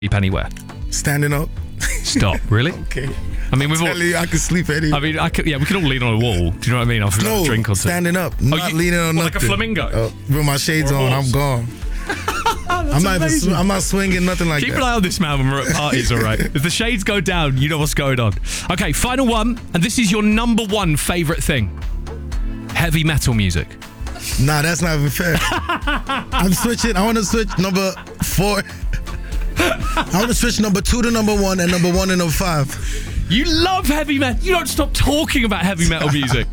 sleep anywhere? Standing up. Stop. Really? Okay. I mean, we've all. Tell you, I can sleep anywhere. I mean, we can all lean on a wall. Do you know what I mean? After a drink or two. Standing up, not leaning on nothing. Like a flamingo. With my shades on, I'm gone. I'm not swinging nothing like Keep that. an eye on this man when we're at parties, all right? If the shades go down, you know what's going on. Okay, final one, and this is your number one favourite thing. Heavy metal music. Nah, that's not even fair. I'm switching. I want to switch number 4. I want to switch number 2 to number 1 and number 1 to number 5. You love heavy metal. You don't stop talking about heavy metal music.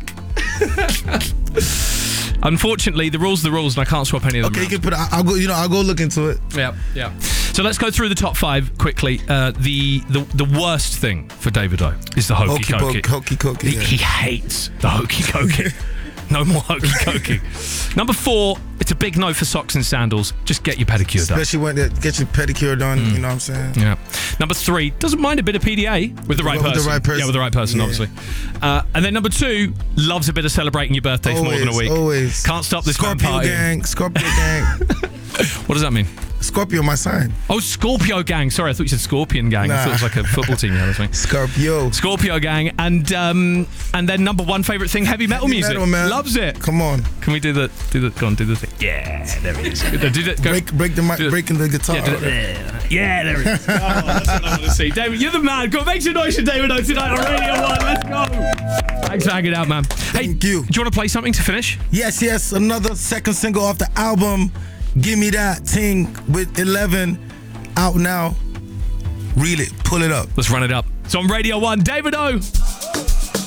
Unfortunately, the rules are the rules, and I can't swap any of them. Okay, you can put. I'll go. I'll go look into it. Yeah. So let's go through the top 5 quickly. The worst thing for Davido is the hokey cokey. Hokey cokey. He hates the hokey cokey. No more hokey cokey. Number 4, it's a big no for socks and sandals. Just get your pedicure done. Especially when they get your pedicure done. You know what I'm saying? Yeah. Number 3, doesn't mind a bit of PDA with the right person. With the right person. Yeah, with the right person, obviously. And then number 2, loves a bit of celebrating your birthday for more than a week. Always. Can't stop this Scorpio man partying. gang. Scorpio gang. What does that mean? Scorpio, my sign. Oh, Scorpio gang. Sorry, I thought you said Scorpion gang. I thought it was like a football team. Yeah, that's me. Scorpio gang. And then number 1 favourite thing, heavy metal music. Metal, man. Loves it. Come on. Can we do the? Go on, do the thing. Yeah, there it is. Do that. Go. Break the mic. Breaking the guitar. Yeah, there it is. Oh, that's what I want to see. David, you're the man. Go make some noise for David O tonight on Radio 1. Let's go. Thanks for hanging out, man. Thank you. Do you want to play something to finish? Yes. Another second single off the album. Give Me That Ting with 11 out now. Reel it. Pull it up. Let's run it up. It's on Radio 1. David O.